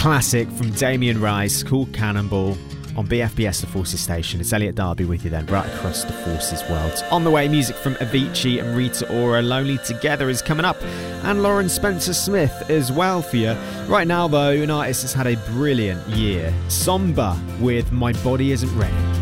classic from Damien Rice called Cannonball on BFBS The Forces Station. It's Elliot Darby with you then, right across the Forces world. On the way, music from Avicii and Rita Ora. Lonely Together is coming up, and Lauren Spencer Smith as well for you. Right now though, an artist has had a brilliant year. Somber with My Body Isn't Ready.